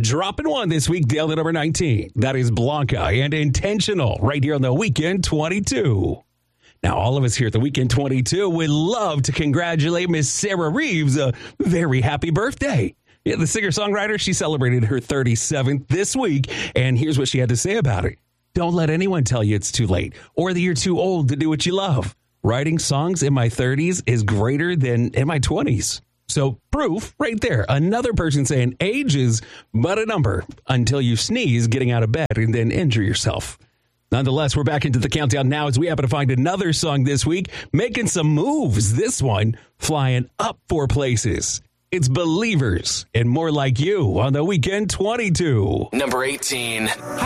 Dropping one this week, Dale to number 19. That is Blanca and Intentional right here on the Weekend 22. Now, all of us here at the Weekend 22 would love to congratulate Miss Sarah Reeves. A very happy birthday. Yeah, the singer-songwriter, she celebrated her 37th this week, and here's what she had to say about it. Don't let anyone tell you it's too late or that you're too old to do what you love. Writing songs in my 30s is greater than in my 20s. So proof right there. Another person saying age is but a number until you sneeze getting out of bed and then injure yourself. Nonetheless, we're back into the countdown now as we happen to find another song this week making some moves. This one flying up 4 places. It's Believers and More Like You on the Weekend 22. Number 18.